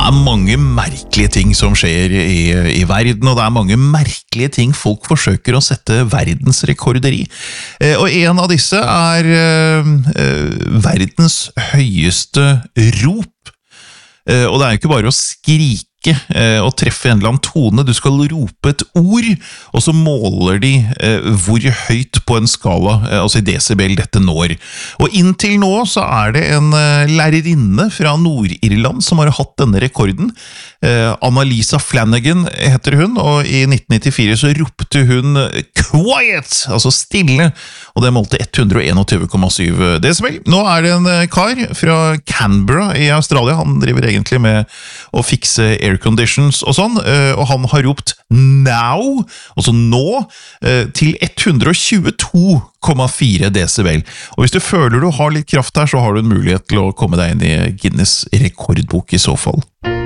mange merkelige ting som skjer i verden, og det mange merkelige ting folk forsøker å sette verdensrekorder i. Og en av disse verdens høyeste rop. Og det jo ikke bare å skrike og treffe en eller annen tone, du skal rope et ord, og så måler de hvor høyt på en skala, altså i decibel, dette når. Og inntil nå så det en lærerinne fra Nord-Irland som har hatt denne rekorden. Annalisa Flanagan heter hun, og i 1994 så ropte hun «Quiet!», altså stille, og det målte 121,7 decibel. Nå det en kar fra Canberra i Australia, han driver egentlig med å fikse air conditions og sånn, og han har ropt «now», altså nå, til 122,4 decibel. Og hvis du føler du har litt kraft her, så har du en mulighet til å komme deg inn i Guinness rekordbok i så fall.